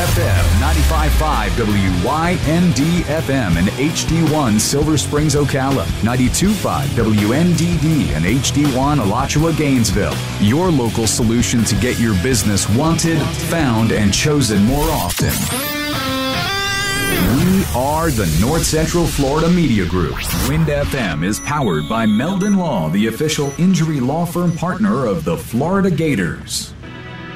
FM 95.5 WYND FM and HD1 Silver Springs, Ocala. 92.5 WNDD and HD1 Alachua, Gainesville. Your local solution to get your business wanted, found, and chosen more often. We are the North Central Florida Media Group. Wind FM is powered by Meldon Law, the official injury law firm partner of the Florida Gators.